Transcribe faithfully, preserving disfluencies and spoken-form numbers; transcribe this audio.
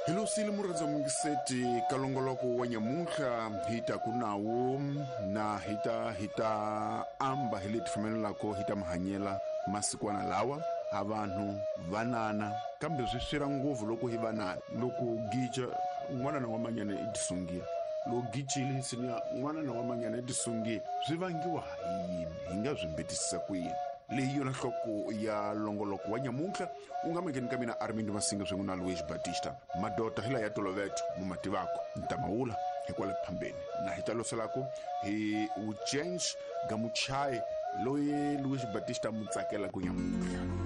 Hello sili muradza mungiseti kalongoloko wa nyamuhla hita kunawu na hita hita amba hili tifamelelako hita mahanyela masikwana lawa avanhu vanana kambe zwiswira nguvu loko hi vanana loko gica n'wanana wa manyana i tisungile loko gicile sinya n'wanana wa manyana i tisungile swi vangiwa hi yini hi nga swi mbetisisa ku yini leyi yona nhloko ya longoloko wa nyamuhla u nga mekeni ka mina Armindo Masinga swin'we na Luis Batista madota hila ya toloveto mu mativako ntamawula hi kwale phambeni na hi taloselako hi uChange Gamuchai loyi Luis Batista mu tsakela ku nyamuhla.